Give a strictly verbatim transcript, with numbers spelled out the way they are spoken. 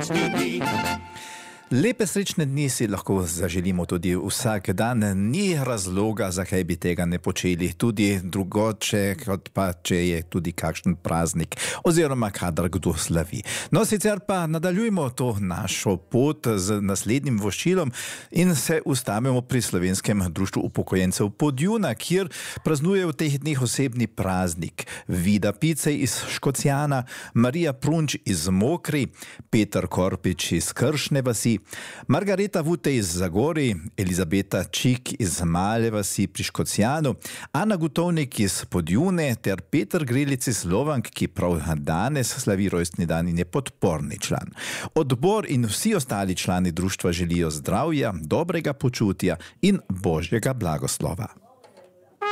srečne dni. Lepe srečne dni si lahko zaželimo tudi vsak dan. Ni razloga, zakaj bi tega ne počeli. Tudi drugoče, kot pa če je tudi kakšen praznik oziroma kadar kdo slavi. No, sicer pa nadaljujemo to našo pot z naslednjim voščilom in se ustavimo pri Slovenskem društvu upokojencev Podjuna, kjer praznuje v teh dneh osebni praznik. Vida Picej iz Škocjana, Marija Prunč iz Mokri, Peter Korpič iz Kršne vasi, Margareta Vute iz Zagorij, Elizabeta Čik iz Male vasi pri Škocjanu, Ana Gutovnik iz Podjune ter Peter Grelic iz Lovank, ki prav danes slavi rojstni dan in je podporni član. Odbor in vsi ostali člani društva želijo zdravja, dobrega počutja in božjega blagoslova.